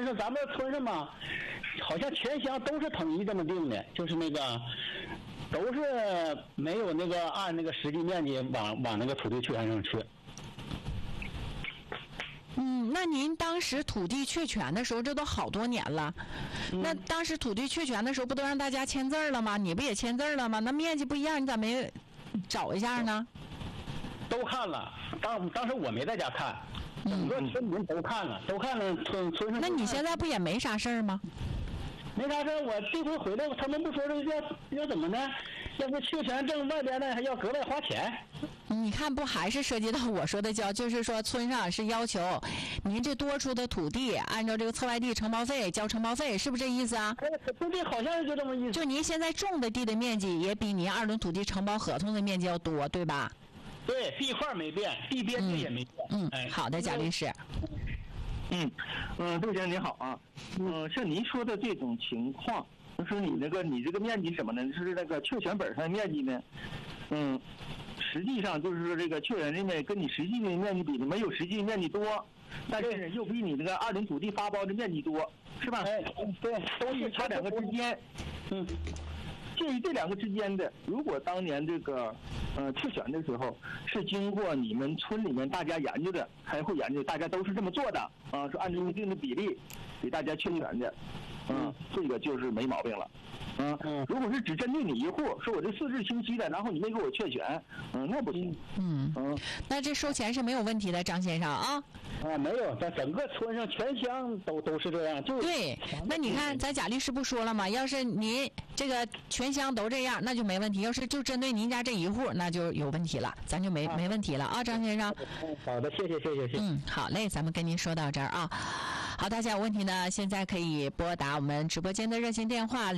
村上，咱们村上嘛，好像全乡都是统一这么定的，就是那个都是没有那个按那个实际面积往那个土地确权上去。 那您当时土地确权的时候，这都好多年了。那当时土地确权的时候，不都让大家签字了吗？你不也签字了吗？那面积不一样，你咋没找一下呢？ 都看了，当时我没在家看，整个村民都看了，村上。 那你现在不也没啥事儿吗？ 没啥事儿，我这回回来，他们不说这要怎么呢？要是确权证外边呢，还要格外花钱。 你看，不还是涉及到我说的就是说村上是要求您这多出的土地按照这个侧外地承包费交承包费，是不是这意思啊？ 对，好像就这么意思。 就您现在种的地的面积也比您2轮土地承包合同的面积要多，对吧？ 对，地块没变，地边界也没变。 好的，贾律师。 杜先生您好啊。像您说的这种情况，就是你这个面积什么呢？是那个确权本上的面积呢？实际上就是说这个确权这面跟你实际的面积比的没有实际的面积多，但是又比你那个2轮土地发包的面积多，是吧？ 对， 都是它两个之间。介于这两个之间的，如果当年这个确权的时候是经过你们村里面大家研究的，开会研究，大家都是这么做的啊，是按照一定的比例给大家确权的，这个就是没毛病了。如果是只针对你一户，说我这4字清晰的，然后你没给我确权，那不行。 那这收钱是没有问题的，张先生啊。 没有，在整个村上全乡都是这样。 对，那你看咱贾律师不说了吗？要是您这个全乡都这样，那就没问题；要是就针对您家这一户，那就有问题了，咱就没问题了啊，张先生。 好的，谢谢。 好嘞，咱们跟您说到这儿啊。好，大家有问题呢，现在可以拨打我们直播间的热线电话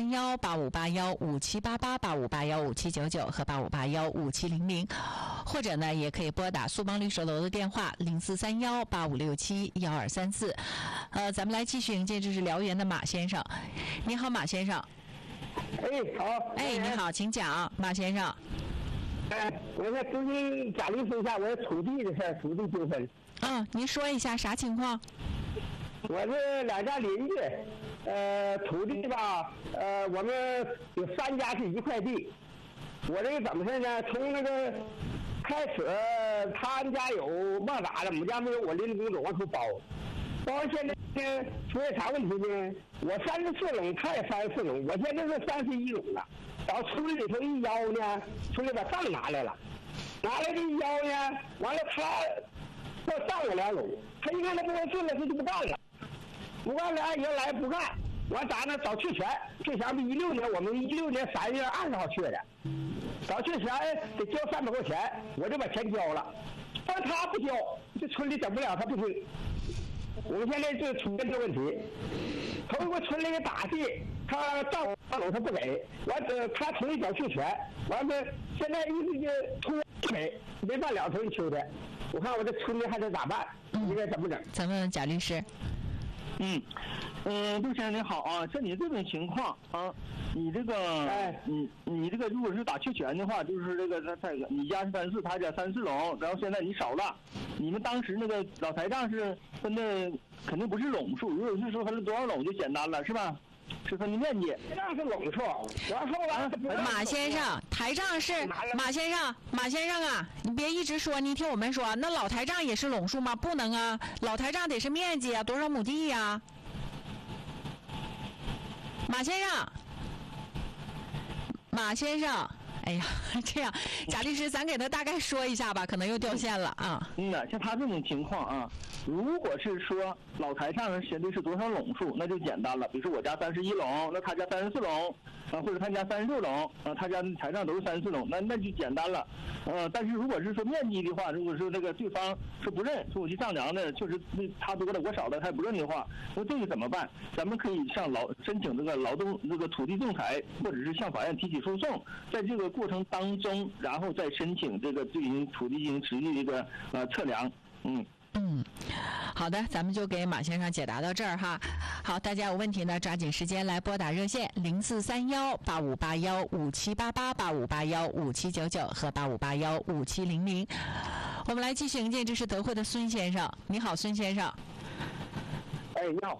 04318581578885815799和85815700，或者呢，也可以拨打苏邦律师楼的电话043185671234。咱们来继续迎接，这是辽源的马先生。你好，马先生。 好。 你好，请讲，马先生。 我再咨询贾律师一下我土地的事儿，土地纠纷。 您说一下啥情况？ 我是2家邻居，土地吧，我们有3家是一块地。我这个怎么事呢？从那个开始，他们家有忘咋的，我们家没有，我邻居总往出包。包括现在出现啥问题呢？我34垄，他也34垄，我现在是31垄了。到村里头一邀呢，村里把账拿来了，拿来这一邀呢，完了他要账我2垄，他一看他不合适了，他就不干了。不干了，原来不干，完咋呢？找确权，确权不16年，我们16年3月20号确的，找确权得交300块钱，我就把钱交了，但他不交，这村里整不了，他不听。我们现在就出现这个问题，头一回村里给打地，他账他不给，完他同意缴确权，完了现在一直拖没办了，同意秋天，我看我这村里还得咋办？应该怎么整？ 咱们贾律师。 陆先生您好啊，像你这种情况啊，你这个，你这个如果是打确权的话，就是这个你家是34，他家34垄，然后现在你少了，你们当时那个老台账是分的肯定不是垄数，如果是说分了多少垄就简单了，是吧？是分的面积， 台账是垄数。然后马先生，台账是马先生啊，你别一直说，你听我们说，那老台账也是垄数吗？不能啊，老台账得是面积啊，多少亩地呀？马先生，哎呀，这样，贾律师，咱给他大概说一下吧，可能又掉线了啊。 像他这种情况啊，如果是说老台上写的是多少垄数，那就简单了。比如说我家31垄，那他家34垄，或者他家36垄，他家台上都是34垄，那就简单了。但是如果是说面积的话，如果说那个对方是不认，说我这丈量的确实他多的我少的，他也不认的话，那这个怎么办？咱们可以申请这个土地仲裁，或者是向法院提起诉讼，在这个过程当中，然后再申请这个对于土地进行实际的一个测量。 好的，咱们就给马先生解答到这儿哈。好，大家有问题呢，抓紧时间来拨打热线04318581578885815799和85815700。我们来继续迎接，这是德惠的孙先生。你好，孙先生。 你好。